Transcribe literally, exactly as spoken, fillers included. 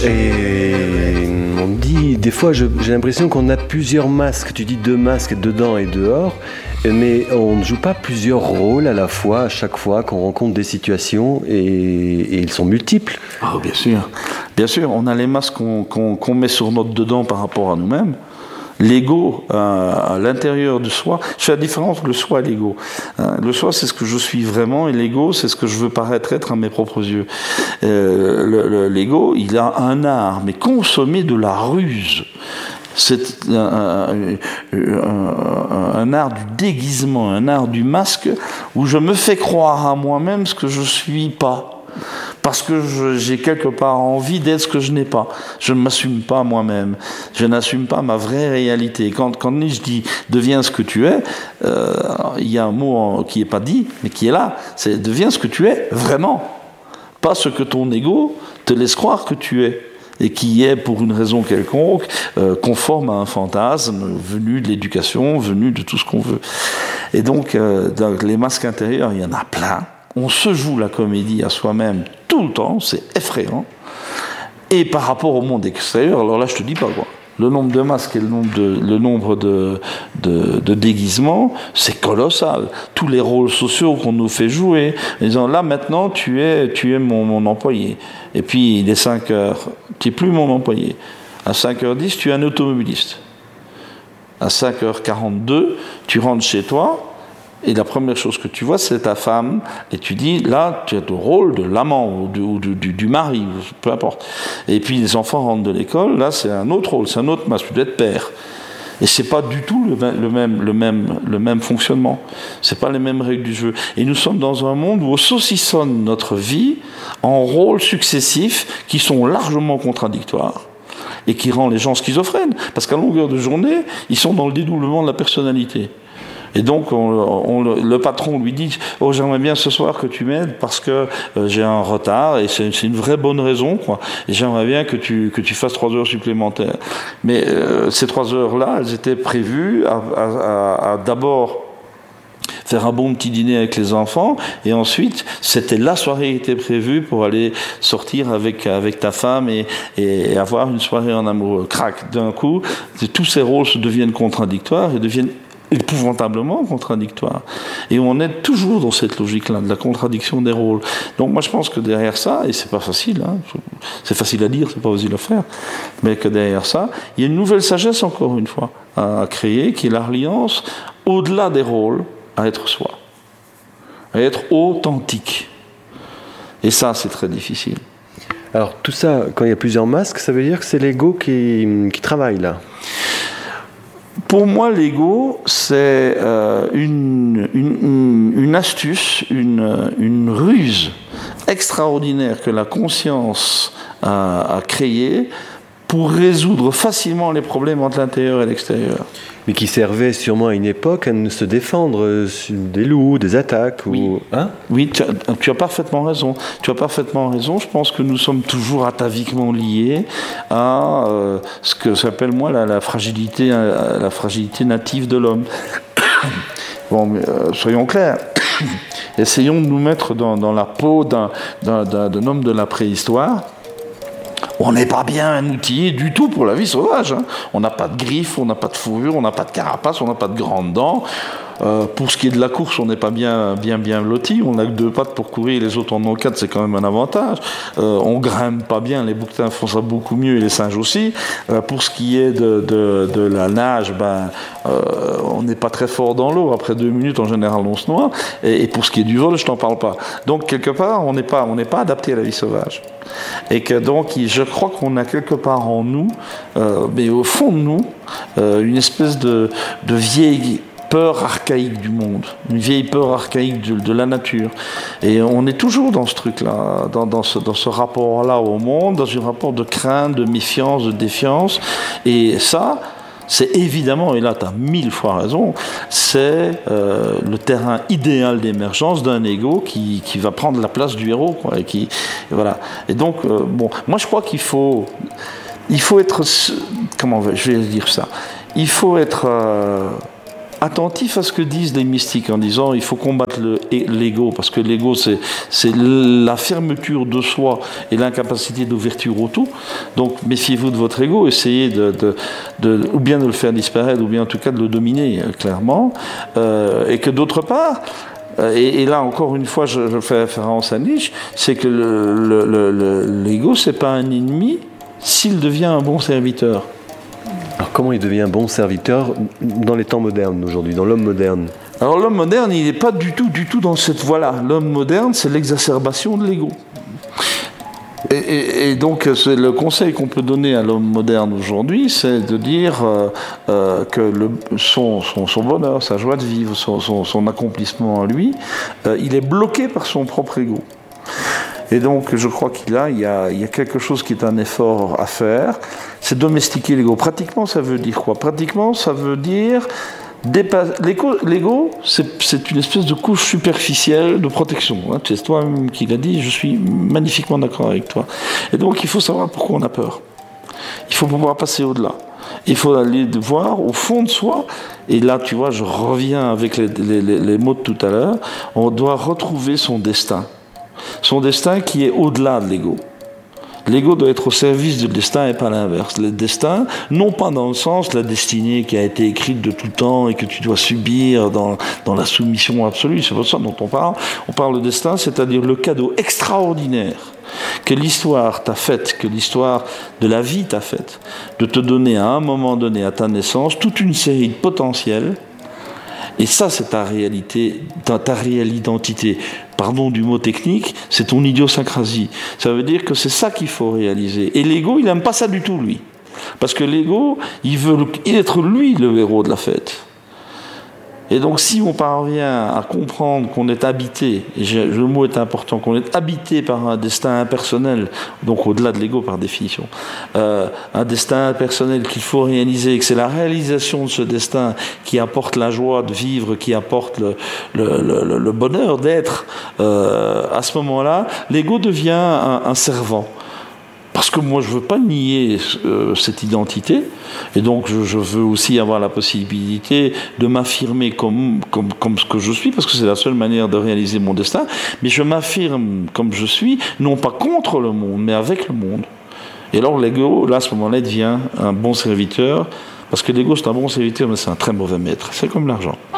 Et on dit, des fois, je, j'ai l'impression qu'on a plusieurs masques. Tu dis deux masques dedans et dehors, mais on ne joue pas plusieurs rôles à la fois, à chaque fois qu'on rencontre des situations, et, et ils sont multiples. Oh, bien sûr. Bien sûr, on a les masques qu'on, qu'on, qu'on met sur notre dedans par rapport à nous-mêmes. L'ego, euh, à l'intérieur de soi, je fais la différence entre le soi et l'ego. Euh, le soi, c'est ce que je suis vraiment, et l'ego, c'est ce que je veux paraître être à mes propres yeux. Euh, le, le, l'ego, il a un art, mais consommé de la ruse. C'est un, un, un, un art du déguisement, un art du masque, où je me fais croire à moi-même ce que je suis pas. Parce que je, j'ai quelque part envie d'être ce que je n'ai pas. Je ne m'assume pas moi-même. Je n'assume pas ma vraie réalité. Quand, quand Nietzsche dit « deviens ce que tu es euh, », il y a un mot en, qui n'est pas dit, mais qui est là. C'est « deviens ce que tu es vraiment ». Pas ce que ton ego te laisse croire que tu es. Et qui est, pour une raison quelconque, euh, conforme à un fantasme venu de l'éducation, venu de tout ce qu'on veut. Et donc, euh, dans les masques intérieurs, il y en a plein. On se joue la comédie à soi-même tout le temps, c'est effrayant. Et par rapport au monde extérieur, alors là je te dis pas quoi. Le nombre de masques et le nombre de, le nombre de, de, de déguisements, c'est colossal. Tous les rôles sociaux qu'on nous fait jouer, en disant là maintenant tu es, tu es mon, mon employé. Et puis il est cinq heures, tu n'es plus mon employé. À cinq heures dix, tu es un automobiliste. À cinq heures quarante-deux, tu rentres chez toi. Et la première chose que tu vois, c'est ta femme, et tu dis, là, tu as le rôle de l'amant, ou du, ou du, du, du mari, peu importe. Et puis les enfants rentrent de l'école, là, c'est un autre rôle, c'est un autre masque, tu dois être père. Et c'est pas du tout le même, le même, le même, le même fonctionnement. C'est pas les mêmes règles du jeu. Et nous sommes dans un monde où on saucissonne notre vie en rôles successifs qui sont largement contradictoires. Et qui rend les gens schizophrènes. Parce qu'à longueur de journée, ils sont dans le dédoublement de la personnalité. Et donc, on, on, le patron lui dit « Oh, j'aimerais bien ce soir que tu m'aides parce que euh, j'ai un retard et c'est, c'est une vraie bonne raison, quoi. Et j'aimerais bien que tu, que tu fasses trois heures supplémentaires. » Mais euh, ces trois heures-là, elles étaient prévues à, à, à, à d'abord faire un bon petit dîner avec les enfants, et ensuite, c'était la soirée qui était prévue pour aller sortir avec, avec ta femme et, et avoir une soirée en amoureux. Crac, d'un coup, tous ces rôles se deviennent contradictoires et deviennent épouvantablement contradictoire. Et on est toujours dans cette logique-là, de la contradiction des rôles. Donc moi je pense que derrière ça, et c'est pas facile, hein, c'est facile à dire, c'est pas facile à faire, mais que derrière ça, il y a une nouvelle sagesse, encore une fois, à créer, qui est l'alliance, au-delà des rôles, à être soi. À être authentique. Et ça, c'est très difficile. Alors tout ça, quand il y a plusieurs masques, ça veut dire que c'est l'ego qui, qui travaille là. Pour moi, l'ego, c'est euh, une, une, une astuce, une, une ruse extraordinaire que la conscience a, a créée pour résoudre facilement les problèmes entre l'intérieur et l'extérieur. Mais qui servait sûrement à une époque à se défendre des loups, des attaques. Oui, ou... hein oui tu, as, tu as parfaitement raison. Tu as parfaitement raison. Je pense que nous sommes toujours ataviquement liés à euh, ce que j'appelle moi la, la, fragilité, la fragilité native de l'homme. Bon, mais, euh, soyons clairs. Essayons de nous mettre dans, dans la peau d'un, d'un, d'un, d'un homme de la préhistoire. On n'est pas bien outillé du tout pour la vie sauvage. Hein. On n'a pas de griffes, on n'a pas de fourrure, on n'a pas de carapace, on n'a pas de grandes dents. Euh, pour ce qui est de la course, on n'est pas bien, bien, bien loti. On n'a que deux pattes pour courir, les autres en ont quatre, c'est quand même un avantage. Euh, on grimpe pas bien, les bouquetins font ça beaucoup mieux et les singes aussi. Euh, pour ce qui est de, de, de la nage, ben, euh, on n'est pas très fort dans l'eau. Après deux minutes, en général, on se noie. Et, et pour ce qui est du vol, je t'en parle pas. Donc, quelque part, on n'est pas, on n'est pas adapté à la vie sauvage. Et que donc, je crois qu'on a quelque part en nous, euh, mais au fond de nous, euh, une espèce de, de vieille peur archaïque du monde, une vieille peur archaïque de, de la nature. Et on est toujours dans ce truc-là, dans, dans, ce, dans ce rapport-là au monde, dans un rapport de crainte, de méfiance, de défiance. Et ça, c'est évidemment, et là tu as mille fois raison, c'est euh, le terrain idéal d'émergence d'un ego qui, qui va prendre la place du héros, quoi, et qui, et voilà. Et donc, euh, bon, moi je crois qu'il faut, il faut être, comment je vais dire ça, il faut être... Euh, attentif à ce que disent les mystiques en disant il faut combattre le, l'ego, parce que l'ego c'est, c'est la fermeture de soi et l'incapacité d'ouverture au tout. Donc méfiez-vous de votre ego, essayez de, de, de, ou bien de le faire disparaître, ou bien en tout cas de le dominer, clairement. Euh, et que d'autre part, Et, et là, encore une fois, je, je fais référence à Nietzsche, c'est que le, le, le, le, l'ego, c'est pas un ennemi s'il devient un bon serviteur. Alors comment il devient un bon serviteur dans les temps modernes aujourd'hui, dans l'homme moderne? Alors l'homme moderne, il n'est pas du tout, du tout dans cette voie-là. L'homme moderne, c'est l'exacerbation de l'ego. Et, et, et donc, c'est le conseil qu'on peut donner à l'homme moderne aujourd'hui, c'est de dire euh, euh, que le, son, son, son bonheur, sa joie de vivre, son, son, son accomplissement en lui, euh, il est bloqué par son propre ego. Et donc, je crois qu'il a, il y a, il y a quelque chose qui est un effort à faire, c'est domestiquer l'ego. Pratiquement, ça veut dire quoi? Pratiquement, ça veut dire Dépasse, l'ego, l'ego c'est, c'est une espèce de couche superficielle de protection. Hein. C'est toi-même qui l'as dit, je suis magnifiquement d'accord avec toi. Et donc il faut savoir pourquoi on a peur. Il faut pouvoir passer au-delà. Il faut aller voir au fond de soi. Et là, tu vois, je reviens avec les, les, les, les mots de tout à l'heure. On doit retrouver son destin. Son destin qui est au-delà de l'ego. L'ego doit être au service du destin et pas l'inverse. Le destin, non pas dans le sens la destinée qui a été écrite de tout temps et que tu dois subir dans, dans la soumission absolue, c'est pas ça dont on parle. On parle de destin, c'est-à-dire le cadeau extraordinaire que l'histoire t'a fait, que l'histoire de la vie t'a fait, de te donner à un moment donné, à ta naissance, toute une série de potentiels. Et ça, c'est ta réalité, ta, ta réelle identité. Pardon du mot technique, c'est ton idiosyncrasie. Ça veut dire que c'est ça qu'il faut réaliser. Et l'ego, il n'aime pas ça du tout, lui. Parce que l'ego, il veut être lui le héros de la fête. Et donc, si on parvient à comprendre qu'on est habité, et le mot est important, qu'on est habité par un destin impersonnel, donc au-delà de l'ego par définition, euh, un destin impersonnel qu'il faut réaliser, et que c'est la réalisation de ce destin qui apporte la joie de vivre, qui apporte le, le, le, le bonheur d'être, euh, à ce moment-là, l'ego devient un, un servant. Parce que moi, je ne veux pas nier euh, cette identité, et donc je, je veux aussi avoir la possibilité de m'affirmer comme, comme, comme ce que je suis, parce que c'est la seule manière de réaliser mon destin, mais je m'affirme comme je suis, non pas contre le monde, mais avec le monde. Et alors l'ego, là, à ce moment-là, devient un bon serviteur, parce que l'ego, c'est un bon serviteur, mais c'est un très mauvais maître. C'est comme l'argent.